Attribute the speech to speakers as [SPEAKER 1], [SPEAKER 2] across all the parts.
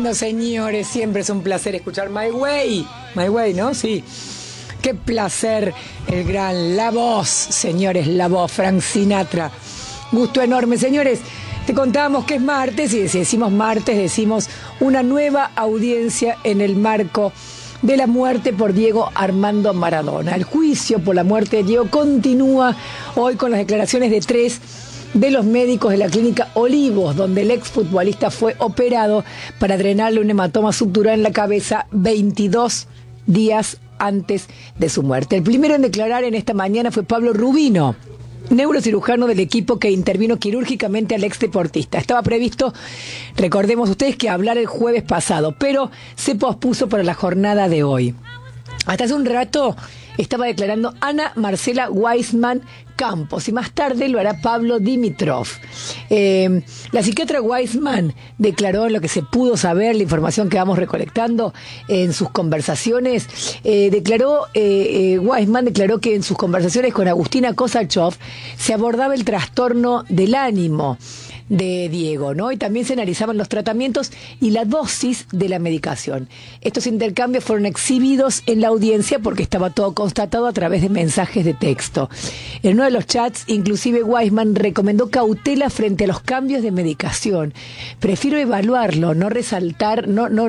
[SPEAKER 1] Bueno, señores, siempre es un placer escuchar My Way. My Way, ¿no? Sí. Qué placer, el gran La Voz, señores, La Voz, Frank Sinatra. Gusto enorme, señores. Te contábamos que es martes, y si decimos martes, decimos una nueva audiencia en el marco de la muerte por Diego Armando Maradona. El juicio por la muerte de Diego continúa hoy con las declaraciones de 3 de los médicos de la clínica Olivos, donde el exfutbolista fue operado para drenarle un hematoma subdural en la cabeza 22 días antes de su muerte. El primero en declarar en esta mañana fue Pablo Rubino, neurocirujano del equipo que intervino quirúrgicamente al exdeportista. Estaba previsto, recordemos ustedes, que hablar el jueves pasado, pero se pospuso para la jornada de hoy. Hasta hace un rato estaba declarando Ana Marcela Weissman Campos y más tarde lo hará Pablo Dimitrov. La psiquiatra Weissman declaró, en lo que se pudo saber, la información que vamos recolectando en sus conversaciones, Weissman declaró que en sus conversaciones con Agustina Kosachov se abordaba el trastorno del ánimo de Diego, ¿no? Y también se analizaban los tratamientos y la dosis de la medicación. Estos intercambios fueron exhibidos en la audiencia porque estaba todo constatado a través de mensajes de texto. En uno de los chats, inclusive Weissman recomendó cautela frente a los cambios de medicación. Prefiero evaluarlo, no resultar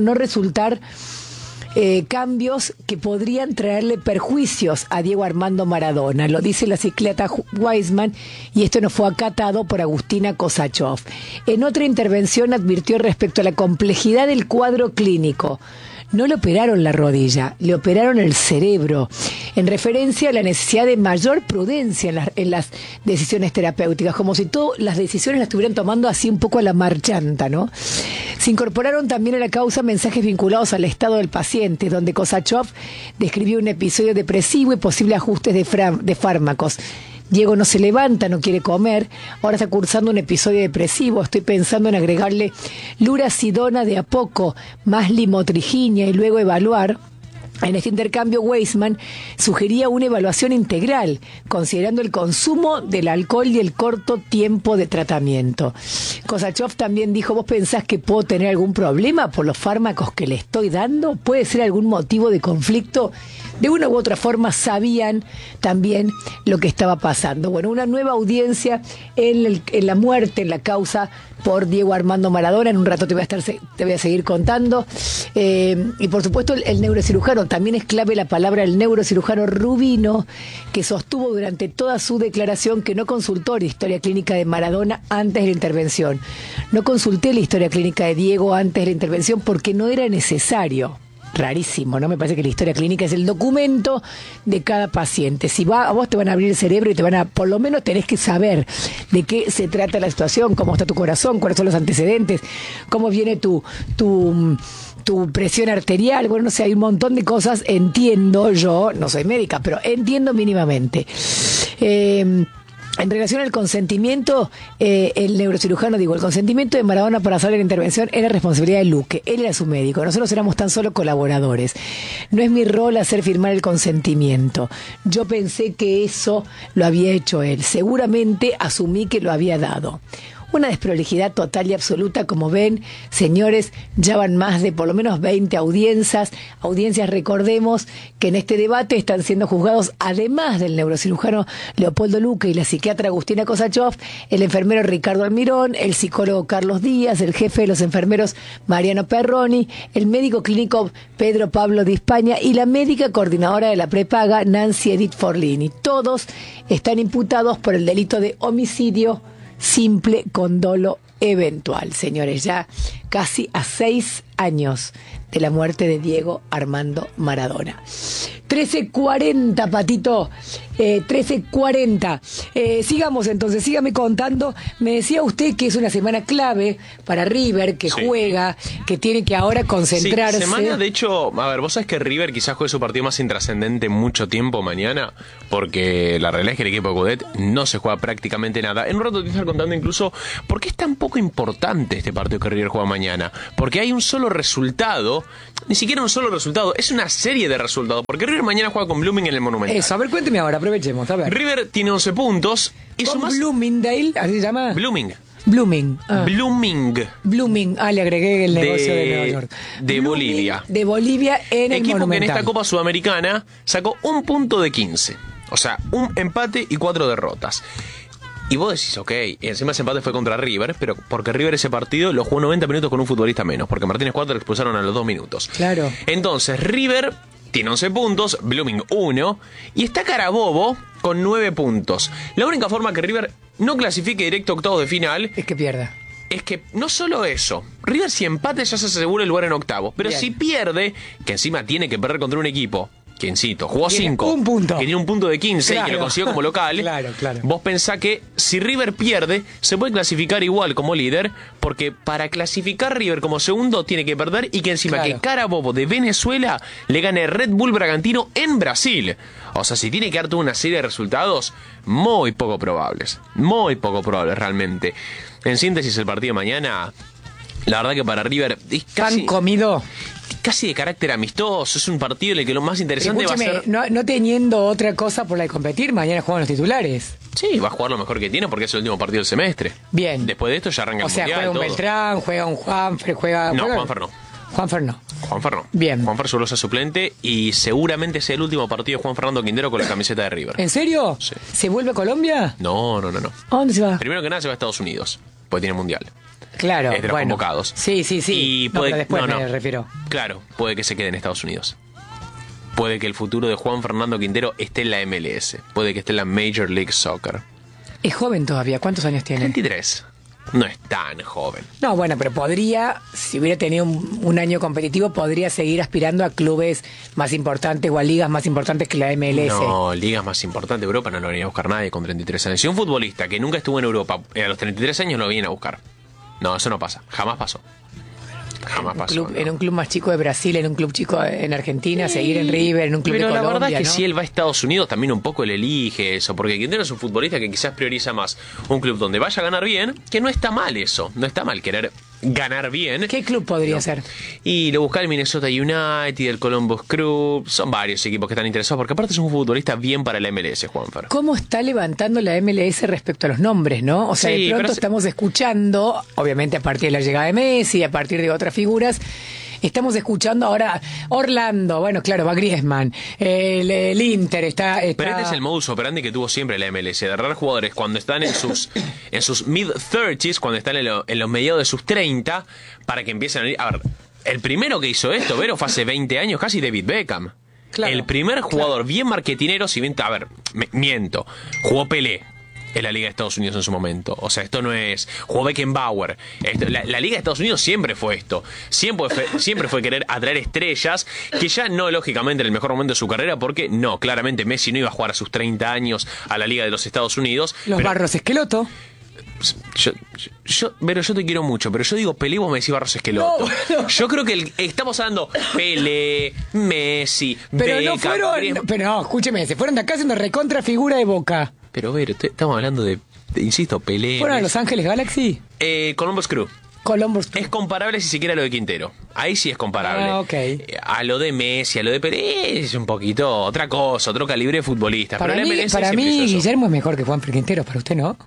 [SPEAKER 1] cambios que podrían traerle perjuicios a Diego Armando Maradona. Lo dice la psiquiatra Weissman, y esto no fue acatado por Agustina Kosachov. En otra intervención advirtió respecto a la complejidad del cuadro clínico. No le operaron la rodilla, le operaron el cerebro, en referencia a la necesidad de mayor prudencia en las decisiones terapéuticas, como si todas las decisiones las estuvieran tomando así un poco a la marchanta, ¿no? Se incorporaron también a la causa mensajes vinculados al estado del paciente, donde Kosachov describió un episodio depresivo y posibles ajustes de fármacos. Diego no se levanta, no quiere comer, ahora está cursando un episodio depresivo, estoy pensando en agregarle lurasidona de a poco, más limotrigina y luego evaluar. En este intercambio, Weissman sugería una evaluación integral, considerando el consumo del alcohol y el corto tiempo de tratamiento. Kosachov también dijo, ¿vos pensás que puedo tener algún problema por los fármacos que le estoy dando? ¿Puede ser algún motivo de conflicto? De una u otra forma sabían también lo que estaba pasando. Bueno, una nueva audiencia en la muerte, en la causa por Diego Armando Maradona. En un rato te voy a seguir contando. Y por supuesto el neurocirujano, también es clave la palabra el neurocirujano Rubino, que sostuvo durante toda su declaración que no consultó la historia clínica de Maradona antes de la intervención. No consulté la historia clínica de Diego antes de la intervención porque no era necesario. Rarísimo, ¿no? Me parece que la historia clínica es el documento de cada paciente. Si a vos te van a abrir el cerebro y por lo menos tenés que saber de qué se trata la situación, cómo está tu corazón, cuáles son los antecedentes, cómo viene tu presión arterial. Bueno, no sé, hay un montón de cosas, entiendo yo, no soy médica, pero entiendo mínimamente. En relación al consentimiento, el neurocirujano dijo, el consentimiento de Maradona para hacer la intervención era responsabilidad de Luque, él era su médico, nosotros éramos tan solo colaboradores. No es mi rol hacer firmar el consentimiento. Yo pensé que eso lo había hecho él, seguramente asumí que lo había dado. Una desprolijidad total y absoluta, como ven, señores, ya van más de por lo menos 20 audiencias. Recordemos que en este debate están siendo juzgados, además del neurocirujano Leopoldo Luque y la psiquiatra Agustina Kosachov, el enfermero Ricardo Almirón, el psicólogo Carlos Díaz, el jefe de los enfermeros Mariano Perroni, el médico clínico Pedro Pablo Di España y la médica coordinadora de la prepaga Nancy Edith Forlini. Todos están imputados por el delito de homicidio simple con dolo eventual, señores, ya casi a 6 años de la muerte de Diego Armando Maradona. 13:40, Patito, 13:40. Sigamos entonces, sígame contando. Me decía usted que es una semana clave para River, que sí juega, que tiene que ahora concentrarse.
[SPEAKER 2] Sí, semana, de hecho, a ver, vos sabés que River quizás juegue su partido más intrascendente mucho tiempo mañana, porque la realidad es que el equipo de Coudet no se juega prácticamente nada. En un rato te voy a estar contando incluso por qué es tan poco importante este partido que River juega mañana. Porque hay un solo resultado, ni siquiera un solo resultado, es una serie de resultados, porque River mañana juega con Blooming en el Monumental.
[SPEAKER 1] Eso, a ver, cuénteme ahora, aprovechemos, a ver.
[SPEAKER 2] River tiene 11 puntos.
[SPEAKER 1] ¿Con Bloomingdale? ¿Así se llama?
[SPEAKER 2] Blooming.
[SPEAKER 1] Blooming.
[SPEAKER 2] Blooming.
[SPEAKER 1] Le agregué el negocio de Nueva York.
[SPEAKER 2] De Bolivia.
[SPEAKER 1] De Bolivia en el
[SPEAKER 2] Equipo que en
[SPEAKER 1] Monumental.
[SPEAKER 2] esta Copa Sudamericana sacó 1 punto de 15. O sea, 1 empate y 4 derrotas. Y vos decís, ok, y encima ese empate fue contra River, pero porque River ese partido lo jugó 90 minutos con un futbolista menos, porque Martínez 4 lo expulsaron a los 2 minutos.
[SPEAKER 1] Claro.
[SPEAKER 2] Entonces, River tiene 11 puntos, Blooming 1, y está Carabobo con 9 puntos. La única forma que River no clasifique directo a octavos de final
[SPEAKER 1] Es que pierda.
[SPEAKER 2] es que no solo eso, River si empate ya se asegura el lugar en octavos, pero
[SPEAKER 1] Bien.
[SPEAKER 2] si pierde, que encima tiene que perder contra un equipo que, insisto, jugó
[SPEAKER 1] Tiene
[SPEAKER 2] 5,
[SPEAKER 1] un punto.
[SPEAKER 2] que tiene un punto de 15 y que
[SPEAKER 1] Claro.
[SPEAKER 2] lo consiguió como local,
[SPEAKER 1] Claro.
[SPEAKER 2] vos pensás que si River pierde, se puede clasificar igual como líder, porque para clasificar River como segundo tiene que perder y que encima
[SPEAKER 1] Claro.
[SPEAKER 2] que Carabobo de Venezuela le gane Red Bull Bragantino en Brasil. O sea, si tiene que dar toda una serie de resultados muy poco probables realmente. En síntesis, el partido de mañana, la verdad que para River es
[SPEAKER 1] ¿Han comido?
[SPEAKER 2] casi de carácter amistoso. Es un partido en el que lo más interesante va a
[SPEAKER 1] Escúchame,
[SPEAKER 2] ser...
[SPEAKER 1] no teniendo otra cosa por la de competir, mañana juegan los titulares.
[SPEAKER 2] Sí, va a jugar lo mejor que tiene porque es el último partido del semestre.
[SPEAKER 1] Bien.
[SPEAKER 2] Después de esto ya arranca
[SPEAKER 1] O
[SPEAKER 2] el
[SPEAKER 1] sea,
[SPEAKER 2] Mundial.
[SPEAKER 1] juega un
[SPEAKER 2] todo.
[SPEAKER 1] Beltrán, juega un Juanfer, juega...
[SPEAKER 2] No,
[SPEAKER 1] juega-
[SPEAKER 2] Juanfer no.
[SPEAKER 1] Juanfer no.
[SPEAKER 2] Juanfer no.
[SPEAKER 1] Bien.
[SPEAKER 2] Juanfer solo es suplente y seguramente sea el último partido de Juan Fernando Quintero con la camiseta de River.
[SPEAKER 1] ¿En serio?
[SPEAKER 2] Sí.
[SPEAKER 1] ¿Se vuelve a Colombia?
[SPEAKER 2] No.
[SPEAKER 1] ¿A dónde se va?
[SPEAKER 2] Primero que nada se va a Estados Unidos, porque tiene Mundial.
[SPEAKER 1] Claro,
[SPEAKER 2] Es de los
[SPEAKER 1] bueno.
[SPEAKER 2] convocados.
[SPEAKER 1] Sí.
[SPEAKER 2] Y
[SPEAKER 1] No,
[SPEAKER 2] puede,
[SPEAKER 1] pero después
[SPEAKER 2] no.
[SPEAKER 1] me refiero.
[SPEAKER 2] Claro, puede que se quede en Estados Unidos. Puede que el futuro de Juan Fernando Quintero esté en la MLS. Puede que esté en la Major League Soccer.
[SPEAKER 1] Es joven todavía. ¿Cuántos años tiene?
[SPEAKER 2] 23. No es tan joven.
[SPEAKER 1] No, bueno, pero podría, si hubiera tenido un año competitivo, podría seguir aspirando a clubes más importantes o a ligas más importantes que la MLS.
[SPEAKER 2] No, ligas más importantes de Europa no lo venía a buscar nadie con 33 años. Si un futbolista que nunca estuvo en Europa a los 33 años lo viene a buscar. No, eso no pasa. Jamás pasó. Jamás pasó.
[SPEAKER 1] En un club más chico de Brasil, en un club chico en Argentina, seguir en River, en un club
[SPEAKER 2] Pero
[SPEAKER 1] de
[SPEAKER 2] la
[SPEAKER 1] Colombia,
[SPEAKER 2] verdad es que
[SPEAKER 1] ¿no?
[SPEAKER 2] si él va a Estados Unidos también un poco él elige eso, porque Quintero es un futbolista que quizás prioriza más un club donde vaya a ganar bien, que no está mal eso, no está mal querer ganar bien.
[SPEAKER 1] ¿Qué club podría ser?
[SPEAKER 2] Y lo busca el Minnesota United, el Columbus Crew, son varios equipos que están interesados, porque aparte es un futbolista bien para la MLS, Juanfer.
[SPEAKER 1] ¿Cómo está levantando la MLS respecto a los nombres, no? O sea,
[SPEAKER 2] Sí,
[SPEAKER 1] de pronto
[SPEAKER 2] pero
[SPEAKER 1] estamos escuchando, obviamente a partir de la llegada de Messi, a partir de otras figuras, estamos escuchando ahora Orlando, bueno, claro, va Griezmann, el Inter está...
[SPEAKER 2] Pero este es el modus operandi que tuvo siempre la MLS, de agarrar jugadores cuando están en sus mid-30s, cuando están en los mediados de sus 30, para que empiecen a ir... A ver, el primero que hizo esto, Vero, fue hace 20 años, casi David Beckham.
[SPEAKER 1] Claro,
[SPEAKER 2] el primer jugador bien marketinero, si bien... A ver, miento, jugó Pelé en la Liga de Estados Unidos en su momento. O sea, esto no es... Jugó Beckenbauer. La Liga de Estados Unidos siempre fue esto. Siempre fue querer atraer estrellas, que ya no, lógicamente, en el mejor momento de su carrera, porque no, claramente Messi no iba a jugar a sus 30 años a la Liga de los Estados Unidos.
[SPEAKER 1] Los
[SPEAKER 2] pero
[SPEAKER 1] Barros Esqueloto.
[SPEAKER 2] Pero yo te quiero mucho, pero yo digo Pelé, vos me decís Barros Esqueloto.
[SPEAKER 1] No.
[SPEAKER 2] Yo creo que estamos hablando Pelé, Messi,
[SPEAKER 1] Pero
[SPEAKER 2] Beckham,
[SPEAKER 1] no fueron...
[SPEAKER 2] Griezmann.
[SPEAKER 1] Pero no, escúcheme, se fueron de acá siendo recontra figura de Boca.
[SPEAKER 2] Pero, Vero, estamos hablando de, insisto, Pelé.
[SPEAKER 1] ¿Fueron a
[SPEAKER 2] Messi.
[SPEAKER 1] Los Ángeles Galaxy?
[SPEAKER 2] Columbus Crew.
[SPEAKER 1] Columbus.
[SPEAKER 2] Es comparable si siquiera a lo de Quintero. Ahí sí es comparable.
[SPEAKER 1] Ah, ok.
[SPEAKER 2] A lo de Messi, a lo de Pelé, es un poquito otra cosa, otro calibre de futbolista.
[SPEAKER 1] Para
[SPEAKER 2] pero
[SPEAKER 1] mí,
[SPEAKER 2] la MLS
[SPEAKER 1] para
[SPEAKER 2] siempre
[SPEAKER 1] mí
[SPEAKER 2] hizo eso.
[SPEAKER 1] Guillermo es mejor que Juan Quintero, para usted no.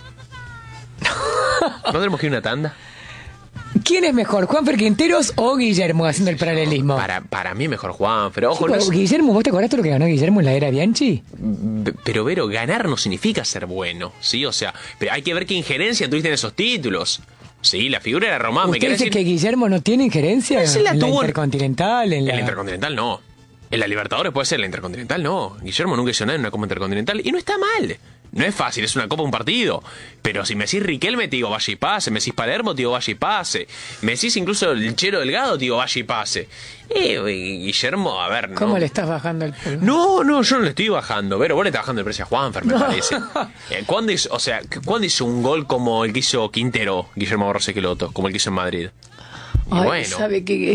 [SPEAKER 2] ¿No tenemos que ir a una tanda?
[SPEAKER 1] ¿Quién es mejor, Juan Quinteros o Guillermo, haciendo el paralelismo?
[SPEAKER 2] Para mí mejor Juan, pero ojo, no es-
[SPEAKER 1] Guillermo, ¿vos te acordás de lo que ganó Guillermo en la era Bianchi?
[SPEAKER 2] Pero, Vero, ganar no significa ser bueno, ¿sí? O sea, pero hay que ver qué injerencia tuviste en esos títulos. Sí, la figura era Román, me
[SPEAKER 1] ¿Usted
[SPEAKER 2] querés
[SPEAKER 1] dice
[SPEAKER 2] decir...
[SPEAKER 1] que Guillermo no tiene injerencia
[SPEAKER 2] Pero se la
[SPEAKER 1] en la
[SPEAKER 2] tuvo en-
[SPEAKER 1] Intercontinental?
[SPEAKER 2] En la Intercontinental no. En la Libertadores puede ser, en la Intercontinental no. Guillermo nunca hizo nada en una Copa Intercontinental y no está mal. No es fácil, es una copa, un partido. Pero si me decís Riquelme, te digo vaya y pase. Me decís Palermo, te digo vaya y pase. Me decís incluso el Chero Delgado, te digo vaya y pase. Guillermo, a ver, no.
[SPEAKER 1] ¿Cómo le estás bajando el pulgar?
[SPEAKER 2] No, yo no le estoy bajando. Pero vos le estás bajando el precio a Juanfer, me parece. ¿Cuándo hizo un gol como el que hizo Quintero, Guillermo Barros Esqueloto, como el que hizo en Madrid?
[SPEAKER 1] Ay,
[SPEAKER 2] bueno.
[SPEAKER 1] sabe que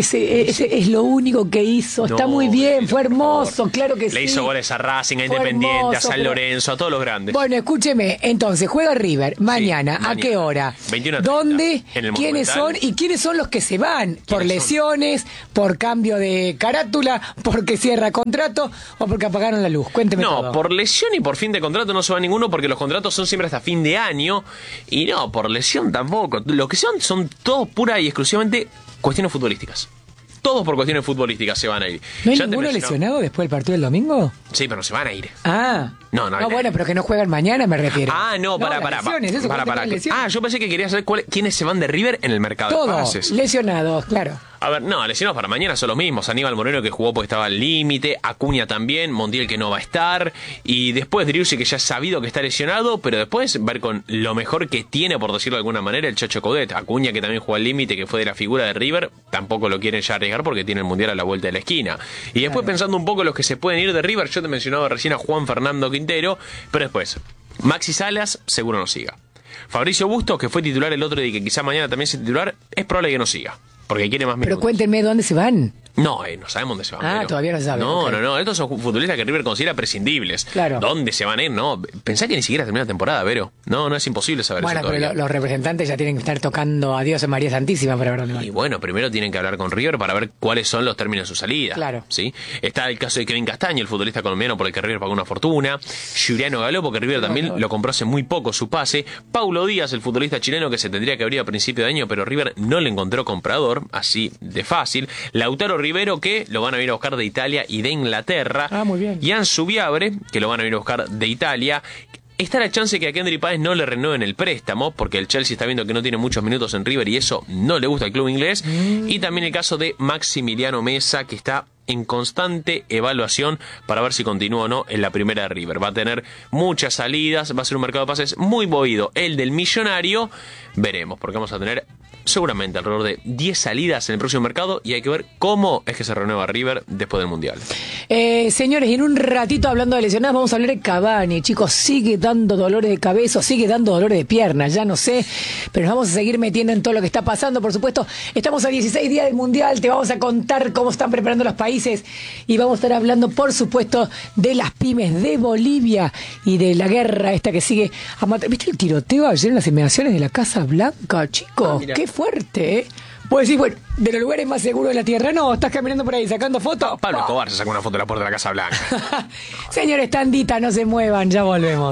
[SPEAKER 1] es lo único que hizo. Está muy bien, fue hermoso, claro que sí.
[SPEAKER 2] Le hizo goles a Racing, a
[SPEAKER 1] Fue
[SPEAKER 2] Independiente,
[SPEAKER 1] hermoso,
[SPEAKER 2] a San Lorenzo, a todos los grandes.
[SPEAKER 1] Bueno, escúcheme, entonces, juega River mañana. ¿A qué hora?
[SPEAKER 2] 21:30,
[SPEAKER 1] ¿Dónde?
[SPEAKER 2] en el
[SPEAKER 1] ¿Quiénes son?
[SPEAKER 2] Monumental.
[SPEAKER 1] ¿Y quiénes son los que se van? ¿Por lesiones? ¿Por cambio de carátula? ¿Porque cierra contrato? ¿O porque apagaron la luz? Cuénteme
[SPEAKER 2] No,
[SPEAKER 1] todo.
[SPEAKER 2] por lesión y por fin de contrato no se va ninguno porque los contratos son siempre hasta fin de año. Y no, por lesión tampoco. Lo que son todos pura y exclusivamente cuestiones futbolísticas. Todos por cuestiones futbolísticas se van a ir.
[SPEAKER 1] ¿No hay
[SPEAKER 2] Ya te
[SPEAKER 1] ninguno
[SPEAKER 2] mencionaba.
[SPEAKER 1] lesionado después del partido del domingo?
[SPEAKER 2] Sí, pero no se van a ir.
[SPEAKER 1] Ah.
[SPEAKER 2] No,
[SPEAKER 1] bueno, pero que no juegan mañana, me refiero.
[SPEAKER 2] Para.
[SPEAKER 1] las lesiones, eso,
[SPEAKER 2] Para.
[SPEAKER 1] ¿cuántas lesiones?
[SPEAKER 2] Yo pensé que querías saber quiénes se van de River en el mercado de
[SPEAKER 1] Todos
[SPEAKER 2] pases.
[SPEAKER 1] lesionados, claro.
[SPEAKER 2] A ver, no, lesionados para mañana son los mismos. Aníbal Moreno que jugó porque estaba al límite, Acuña también, Montiel que no va a estar, y después Driussi que ya ha sabido que está lesionado, pero después ver con lo mejor que tiene, por decirlo de alguna manera, el Chacho Coudet. Acuña que también jugó al límite, que fue de la figura de River, tampoco lo quieren ya arriesgar porque tiene el Mundial a la vuelta de la esquina. Y después pensando un poco los que se pueden ir de River, yo te mencionaba recién a Juan Fernando Quintero, pero después, Maxi Salas seguro no siga. Fabricio Bustos, que fue titular el otro día y que quizá mañana también sea titular, es probable que no siga. Porque quiere más minutos.
[SPEAKER 1] Pero cuéntenme dónde se van.
[SPEAKER 2] No sabemos dónde se van.
[SPEAKER 1] Ah, todavía no saben,
[SPEAKER 2] No,
[SPEAKER 1] ok.
[SPEAKER 2] no. Estos son futbolistas que River considera prescindibles.
[SPEAKER 1] Claro.
[SPEAKER 2] ¿Dónde se van a ir? No. Pensá que ni siquiera termina la temporada, Vero. No es imposible saber
[SPEAKER 1] Bueno,
[SPEAKER 2] eso
[SPEAKER 1] pero
[SPEAKER 2] todavía.
[SPEAKER 1] los representantes ya tienen que estar tocando a Dios en María Santísima para ver dónde van.
[SPEAKER 2] Y bueno, primero tienen que hablar con River para ver cuáles son los términos de su salida.
[SPEAKER 1] Claro.
[SPEAKER 2] ¿Sí? Está el caso de Kevin Castaño, el futbolista colombiano por el que River pagó una fortuna. Giuliano Galó, porque River también lo compró hace muy poco su pase. Paulo Díaz, el futbolista chileno que se tendría que abrir a principio de año, pero River no le encontró comprador, así de fácil. Lautaro Rivero, que lo van a venir a buscar de Italia y de Inglaterra.
[SPEAKER 1] Ah, muy bien.
[SPEAKER 2] Y Ansu Viabre, que lo van a venir a buscar de Italia. Está la chance que a Kendry Páez no le renueven el préstamo, porque el Chelsea está viendo que no tiene muchos minutos en River y eso no le gusta al club inglés. Y también el caso de Maximiliano Mesa, que está en constante evaluación para ver si continúa o no en la primera de River. Va a tener muchas salidas, va a ser un mercado de pases muy movido. El del Millonario, veremos, porque vamos a tener seguramente alrededor de 10 salidas en el próximo mercado y hay que ver cómo es que se renueva River después del Mundial.
[SPEAKER 1] Señores, y en un ratito hablando de lesionados vamos a hablar de Cavani. Chicos, sigue dando dolores de cabeza, sigue dando dolores de piernas, ya no sé, pero nos vamos a seguir metiendo en todo lo que está pasando. Por supuesto, estamos a 16 días del Mundial, te vamos a contar cómo están preparando los países y vamos a estar hablando, por supuesto, de las pymes de Bolivia y de la guerra esta que sigue a matar. ¿Viste el tiroteo ayer en las inmediaciones de la Casa Blanca, chicos?
[SPEAKER 2] Mira.
[SPEAKER 1] Qué fuerte, ¿eh? Vos decís, bueno, de los lugares más seguros de la Tierra, no, estás caminando por ahí sacando fotos.
[SPEAKER 2] Pablo Escobar se sacó una foto de la puerta de la Casa Blanca.
[SPEAKER 1] Señores, tandita, no se muevan, ya volvemos.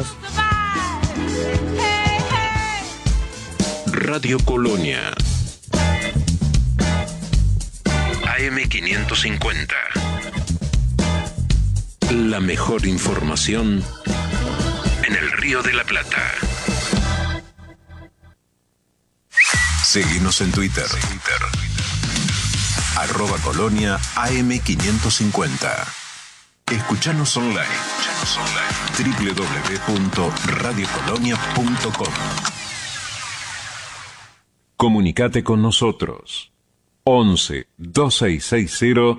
[SPEAKER 3] Radio Colonia AM550. La mejor información en el Río de la Plata. Seguinos en Twitter. @Colonia AM550. Escuchanos online. www.radiocolonia.com. Comunicate con nosotros. 11 2660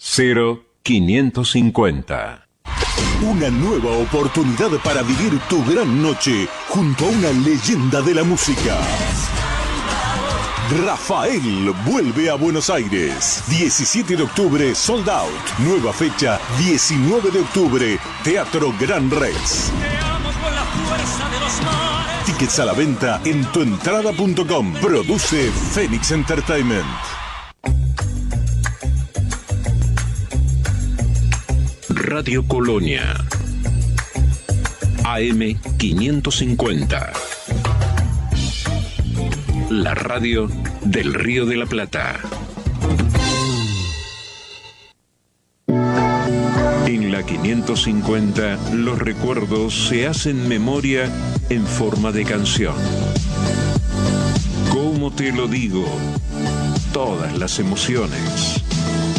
[SPEAKER 3] 0550.
[SPEAKER 4] Una nueva oportunidad para vivir tu gran noche junto a una leyenda de la música. Rafael vuelve a Buenos Aires. 17 de octubre, sold out. Nueva fecha, 19 de octubre, Teatro Gran Rex. Tickets a la venta en tuentrada.com. Produce Phoenix Entertainment.
[SPEAKER 3] Radio Colonia AM550. La radio del Río de la Plata. En la 550, los recuerdos se hacen memoria en forma de canción. ¿Cómo te lo digo? Todas las emociones.